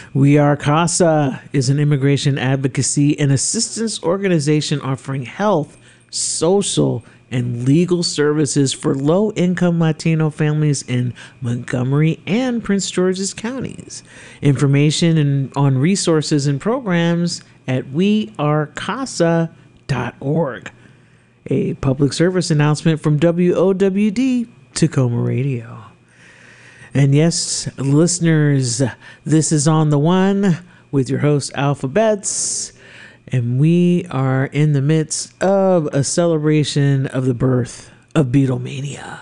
We Are CASA is an immigration advocacy and assistance organization offering health, social, and legal services for low-income Latino families in Montgomery and Prince George's counties. Information on resources and programs at wearecasa.org. A public service announcement from WOWD Tacoma Radio. And yes, listeners, this is On the One with your host, Alphabets. And we are in the midst of a celebration of the birth of Beatlemania,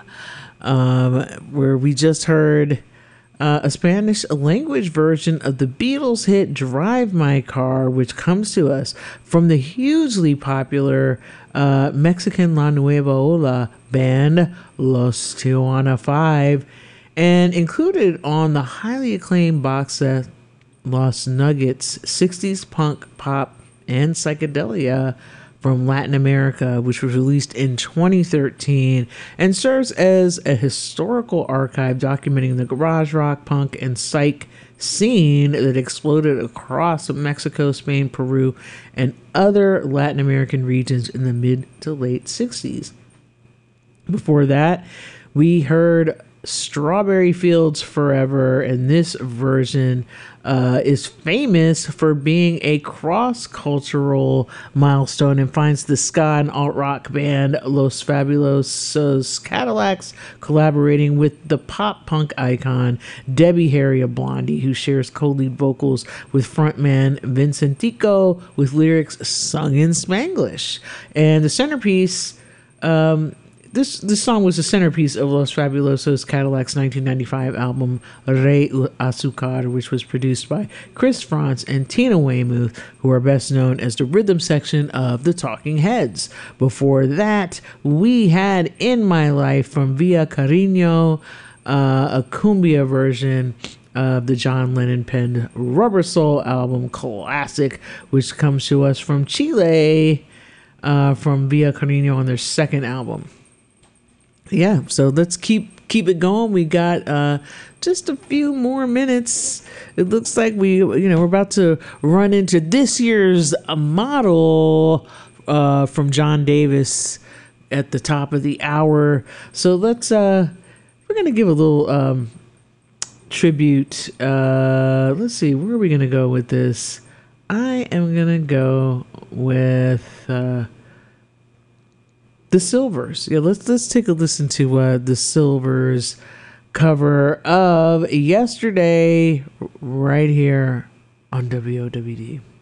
where we just heard a Spanish language version of the Beatles hit Drive My Car, which comes to us from the hugely popular Mexican La Nueva Ola band Los Tijuana 5, and included on the highly acclaimed box set Los Nuggets 60s punk, pop, and psychedelia from Latin America, which was released in 2013 and serves as a historical archive documenting the garage rock, punk, and psych scene that exploded across Mexico, Spain, Peru, and other Latin American regions in the mid to late 60s. Before that, we heard Strawberry Fields Forever, and this version is famous for being a cross-cultural milestone and finds the ska and alt-rock band Los Fabulosos Cadillacs collaborating with the pop-punk icon Debbie Harry of Blondie, who shares co-lead vocals with frontman Vincentico with lyrics sung in Spanglish. And the centerpiece... This song was the centerpiece of Los Fabulosos Cadillacs' 1995 album Rey Azucar, which was produced by Chris Frantz and Tina Weymouth, who are best known as the rhythm section of the Talking Heads. Before that, we had In My Life from Via Cariño, a cumbia version of the John Lennon penned Rubber Soul album classic, which comes to us from Chile, from Via Cariño on their second album. Yeah, so let's keep it going. We got just a few more minutes. It looks like we're about to run into this year's model from John Davis at the top of the hour. So let's we're gonna give a little tribute. Let's see, where are we gonna go with this? I am gonna go with The Silvers. Yeah, let's take a listen to The Silvers cover of Yesterday right here on WOWD.